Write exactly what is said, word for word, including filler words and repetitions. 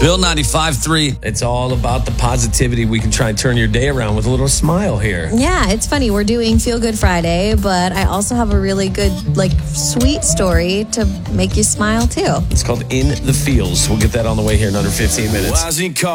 Bill ninety-five three. It's all about the positivity. We can try and turn your day around with a little smile here. Yeah, it's funny. We're doing Feel Good Friday, but I also have a really good, like, sweet story to make you smile, too. It's called In the Feels. We'll get that on the way here in under fifteen minutes.